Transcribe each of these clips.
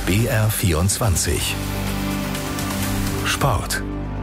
BR24 Sport.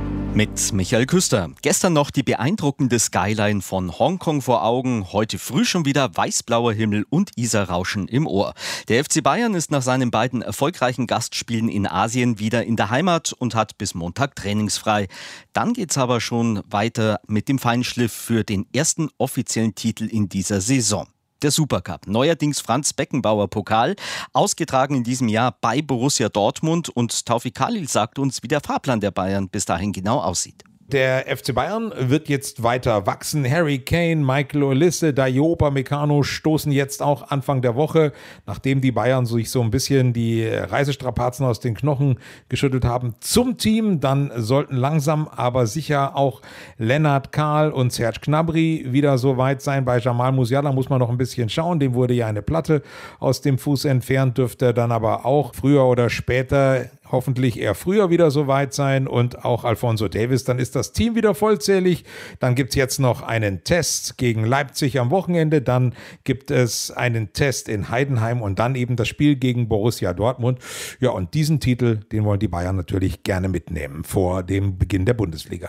Mit Michael Küster. Gestern noch die beeindruckende Skyline von Hongkong vor Augen. Heute früh schon wieder weißblauer Himmel und Isarrauschen im Ohr. Der FC Bayern ist nach seinen beiden erfolgreichen Gastspielen in Asien wieder in der Heimat und hat bis Montag trainingsfrei. Dann geht's aber schon weiter mit dem Feinschliff für den ersten offiziellen Titel in dieser Saison. Der Supercup, neuerdings Franz-Beckenbauer-Pokal, ausgetragen in diesem Jahr bei Borussia Dortmund. Und Taufik Khalil sagt uns, wie der Fahrplan der Bayern bis dahin genau aussieht. Der FC Bayern wird jetzt weiter wachsen. Harry Kane, Michael Olise, Dayot Upamecano stoßen jetzt auch Anfang der Woche, nachdem die Bayern sich so ein bisschen die Reisestrapazen aus den Knochen geschüttelt haben, zum Team. Dann sollten langsam, aber sicher auch Lennart Kahl und Serge Gnabry wieder so weit sein. Bei Jamal Musiala muss man noch ein bisschen schauen. Dem wurde ja eine Platte aus dem Fuß entfernt, dürfte dann aber auch früher oder später, hoffentlich eher früher wieder so weit sein, und auch Alphonso Davies. Dann ist das Team wieder vollzählig. Dann gibt es jetzt noch einen Test gegen Leipzig am Wochenende. Dann gibt es einen Test in Heidenheim und dann eben das Spiel gegen Borussia Dortmund. Ja, und diesen Titel, den wollen die Bayern natürlich gerne mitnehmen vor dem Beginn der Bundesliga.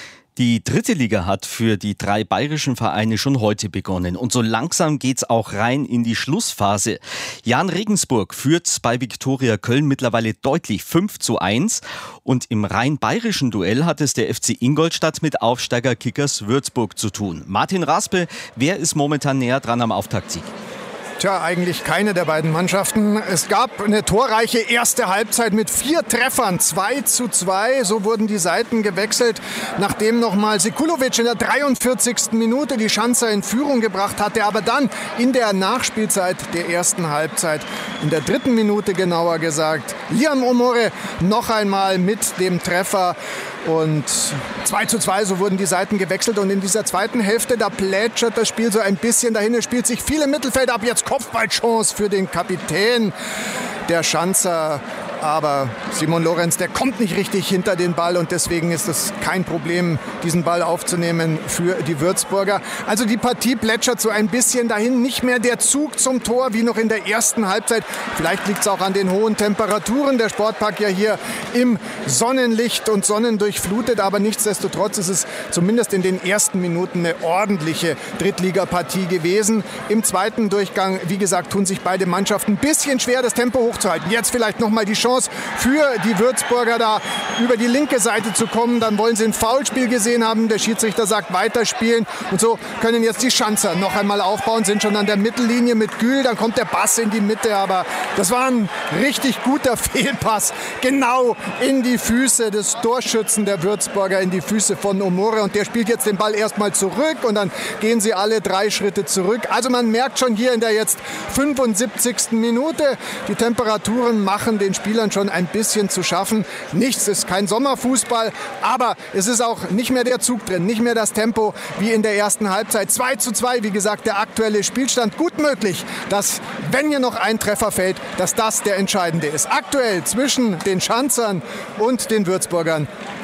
Die dritte Liga hat für die drei bayerischen Vereine schon heute begonnen. Und so langsam geht's auch rein in die Schlussphase. Jahn Regensburg führt bei Viktoria Köln mittlerweile deutlich 5:1. Und im rein bayerischen Duell hat es der FC Ingolstadt mit Aufsteiger Kickers Würzburg zu tun. Martin Raspe, wer ist momentan näher dran am Auftaktsieg? Tja, eigentlich keine der beiden Mannschaften. Es gab eine torreiche erste Halbzeit mit 4 Treffern, 2:2. So wurden die Seiten gewechselt, nachdem nochmal Sekulovic in der 43. Minute die Schanzer in Führung gebracht hatte. Aber dann in der Nachspielzeit der ersten Halbzeit, in der 3. Minute genauer gesagt, Liam Omore noch einmal mit dem Treffer. Und 2:2, so wurden die Seiten gewechselt. Und in dieser zweiten Hälfte, da plätschert das Spiel so ein bisschen dahin. Es spielt sich viel im Mittelfeld ab. Jetzt Kopfballchance für den Kapitän der Schanzer. Aber Simon Lorenz, der kommt nicht richtig hinter den Ball, und deswegen ist es kein Problem, diesen Ball aufzunehmen für die Würzburger. Also die Partie plätschert so ein bisschen dahin. Nicht mehr der Zug zum Tor wie noch in der ersten Halbzeit. Vielleicht liegt es auch an den hohen Temperaturen. Der Sportpark ja hier im Sonnenlicht und sonnendurchflutet. Aber nichtsdestotrotz ist es zumindest in den ersten Minuten eine ordentliche Drittligapartie gewesen. Im zweiten Durchgang, wie gesagt, tun sich beide Mannschaften ein bisschen schwer, das Tempo hochzuhalten. Jetzt vielleicht nochmal die Chance für die Würzburger, da über die linke Seite zu kommen. Dann wollen sie ein Foulspiel gesehen haben. Der Schiedsrichter sagt weiterspielen. Und so können jetzt die Schanzer noch einmal aufbauen, sind schon an der Mittellinie mit Gül. Dann kommt der Pass in die Mitte, aber das war ein richtig guter Fehlpass. Genau in die Füße des Torschützen der Würzburger, in die Füße von Omore. Und der spielt jetzt den Ball erstmal zurück und dann gehen sie alle 3 Schritte zurück. Also man merkt schon hier in der jetzt 75. Minute, die Temperaturen machen den Spielern schon ein bisschen zu schaffen. Nichts ist kein Sommerfußball, aber es ist auch nicht mehr der Zug drin, nicht mehr das Tempo wie in der ersten Halbzeit. 2:2, wie gesagt, der aktuelle Spielstand. Gut möglich, dass, wenn hier noch ein Treffer fällt, dass das der entscheidende ist. Aktuell zwischen den Schanzern und den Würzburgern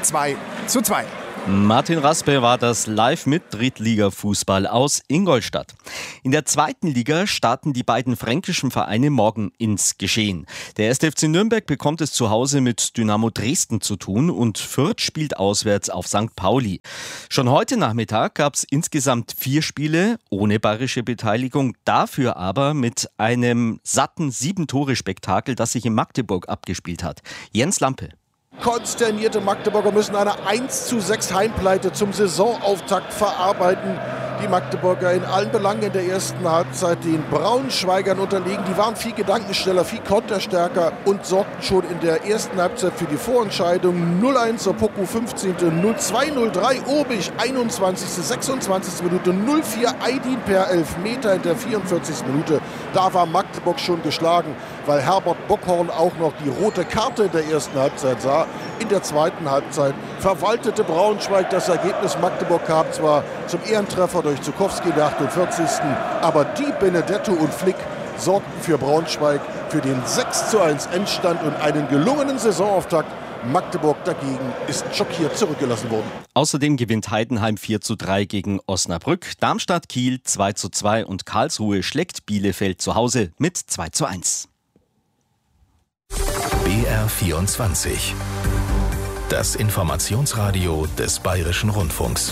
2:2. Martin Raspe war das live mit Drittliga-Fußball aus Ingolstadt. In der zweiten Liga starten die beiden fränkischen Vereine morgen ins Geschehen. Der 1. FC Nürnberg bekommt es zu Hause mit Dynamo Dresden zu tun und Fürth spielt auswärts auf St. Pauli. Schon heute Nachmittag gab es insgesamt 4 Spiele ohne bayerische Beteiligung, dafür aber mit einem satten 7-Tore-Spektakel, das sich in Magdeburg abgespielt hat. Jens Lampe. Konsternierte Magdeburger müssen eine 1:6 Heimpleite zum Saisonauftakt verarbeiten. Die Magdeburger in allen Belangen in der ersten Halbzeit den Braunschweigern unterlegen. Die waren viel gedankenschneller, viel konterstärker und sorgten schon in der ersten Halbzeit für die Vorentscheidung. 0:1 Opoku 15., 0:2, 0:3 Obig 21., 26. Minute, 0:4 Aydin per Elfmeter in der 44. Minute. Da war Magdeburg schon geschlagen, weil Herbert Bockhorn auch noch die rote Karte in der ersten Halbzeit sah. In der zweiten Halbzeit verwaltete Braunschweig das Ergebnis. Magdeburg kam zwar zum Ehrentreffer durch Zukowski in der 48. Aber die Benedetto und Flick sorgten für Braunschweig für den 6:1 Endstand und einen gelungenen Saisonauftakt. Magdeburg dagegen ist schockiert zurückgelassen worden. Außerdem gewinnt Heidenheim 4:3 gegen Osnabrück, Darmstadt Kiel 2:2 und Karlsruhe schlägt Bielefeld zu Hause mit 2:1. BR24. Das Informationsradio des Bayerischen Rundfunks.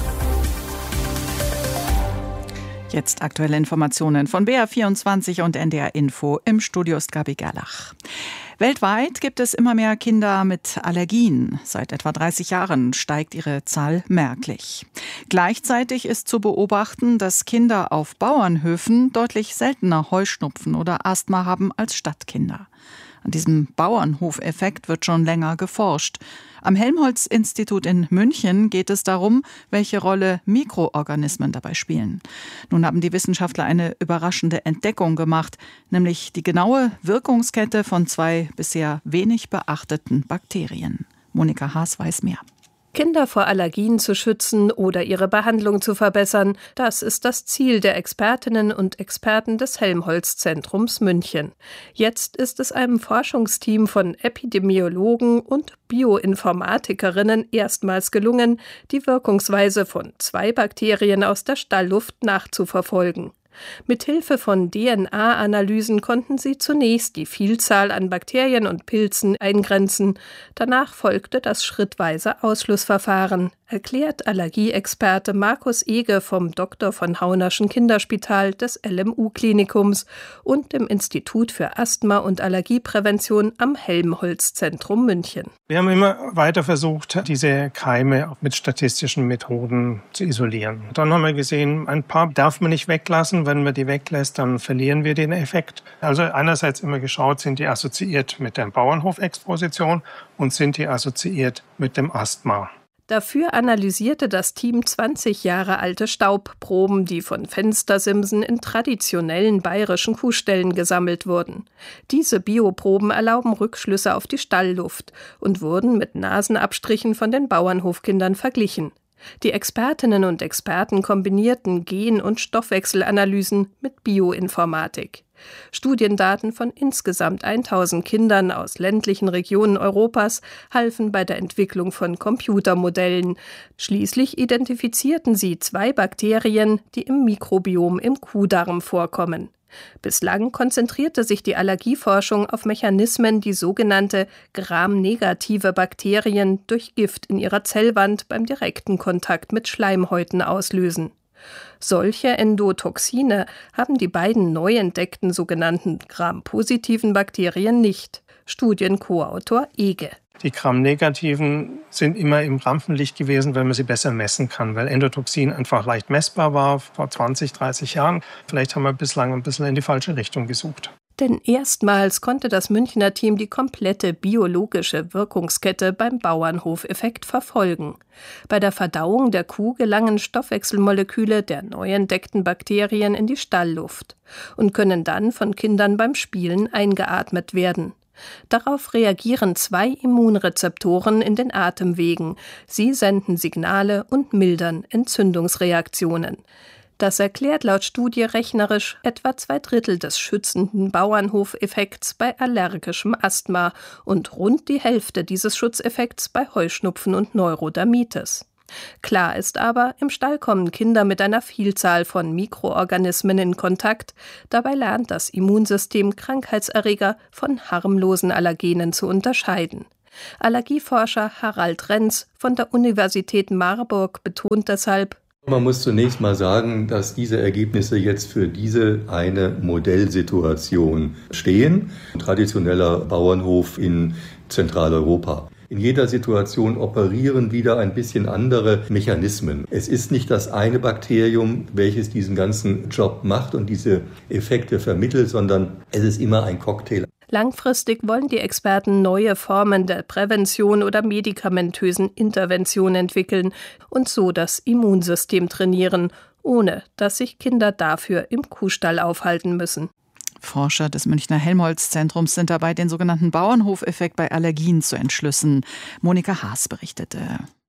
Jetzt aktuelle Informationen von BR24 und NDR Info. Im Studio ist Gabi Gerlach. Weltweit gibt es immer mehr Kinder mit Allergien. Seit etwa 30 Jahren steigt ihre Zahl merklich. Gleichzeitig ist zu beobachten, dass Kinder auf Bauernhöfen deutlich seltener Heuschnupfen oder Asthma haben als Stadtkinder. An diesem Bauernhofeffekt wird schon länger geforscht. Am Helmholtz-Institut in München geht es darum, welche Rolle Mikroorganismen dabei spielen. Nun haben die Wissenschaftler eine überraschende Entdeckung gemacht, nämlich die genaue Wirkungskette von 2 bisher wenig beachteten Bakterien. Monika Haas weiß mehr. Kinder vor Allergien zu schützen oder ihre Behandlung zu verbessern, das ist das Ziel der Expertinnen und Experten des Helmholtz-Zentrums München. Jetzt ist es einem Forschungsteam von Epidemiologen und Bioinformatikerinnen erstmals gelungen, die Wirkungsweise von 2 Bakterien aus der Stallluft nachzuverfolgen. Mithilfe von DNA-Analysen konnten sie zunächst die Vielzahl an Bakterien und Pilzen eingrenzen. Danach folgte das schrittweise Ausschlussverfahren, erklärt Allergieexperte Markus Ege vom Dr. von Haunerschen Kinderspital des LMU-Klinikums und dem Institut für Asthma- und Allergieprävention am Helmholtz-Zentrum München. Wir haben immer weiter versucht, diese Keime mit statistischen Methoden zu isolieren. Dann haben wir gesehen, ein paar darf man nicht weglassen. Wenn man die weglässt, dann verlieren wir den Effekt. Also einerseits immer geschaut, sind die assoziiert mit der Bauernhofexposition und sind die assoziiert mit dem Asthma. Dafür analysierte das Team 20 Jahre alte Staubproben, die von Fenstersimsen in traditionellen bayerischen Kuhställen gesammelt wurden. Diese Bioproben erlauben Rückschlüsse auf die Stallluft und wurden mit Nasenabstrichen von den Bauernhofkindern verglichen. Die Expertinnen und Experten kombinierten Gen- und Stoffwechselanalysen mit Bioinformatik. Studiendaten von insgesamt 1000 Kindern aus ländlichen Regionen Europas halfen bei der Entwicklung von Computermodellen. Schließlich identifizierten sie 2 Bakterien, die im Mikrobiom im Kuhdarm vorkommen. Bislang konzentrierte sich die Allergieforschung auf Mechanismen, die sogenannte gramnegative Bakterien durch Gift in ihrer Zellwand beim direkten Kontakt mit Schleimhäuten auslösen. Solche Endotoxine haben die beiden neu entdeckten sogenannten Gram-positiven Bakterien nicht. Studienkoautor Ege. Die Gram-negativen sind immer im Rampenlicht gewesen, weil man sie besser messen kann, weil Endotoxin einfach leicht messbar war vor 20, 30 Jahren. Vielleicht haben wir bislang ein bisschen in die falsche Richtung gesucht. Denn erstmals konnte das Münchner Team die komplette biologische Wirkungskette beim Bauernhofeffekt verfolgen. Bei der Verdauung der Kuh gelangen Stoffwechselmoleküle der neu entdeckten Bakterien in die Stallluft und können dann von Kindern beim Spielen eingeatmet werden. Darauf reagieren 2 Immunrezeptoren in den Atemwegen. Sie senden Signale und mildern Entzündungsreaktionen. Das erklärt laut Studie rechnerisch etwa 2/3 des schützenden Bauernhofeffekts bei allergischem Asthma und rund die Hälfte dieses Schutzeffekts bei Heuschnupfen und Neurodermitis. Klar ist aber, im Stall kommen Kinder mit einer Vielzahl von Mikroorganismen in Kontakt. Dabei lernt das Immunsystem Krankheitserreger von harmlosen Allergenen zu unterscheiden. Allergieforscher Harald Renz von der Universität Marburg betont deshalb: Man muss zunächst mal sagen, dass diese Ergebnisse jetzt für diese eine Modellsituation stehen. Traditioneller Bauernhof in Zentraleuropa. In jeder Situation operieren wieder ein bisschen andere Mechanismen. Es ist nicht das eine Bakterium, welches diesen ganzen Job macht und diese Effekte vermittelt, sondern es ist immer ein Cocktail. Langfristig wollen die Experten neue Formen der Prävention oder medikamentösen Intervention entwickeln und so das Immunsystem trainieren, ohne dass sich Kinder dafür im Kuhstall aufhalten müssen. Forscher des Münchner Helmholtz-Zentrums sind dabei, den sogenannten Bauernhofeffekt bei Allergien zu entschlüsseln. Monika Haas berichtete.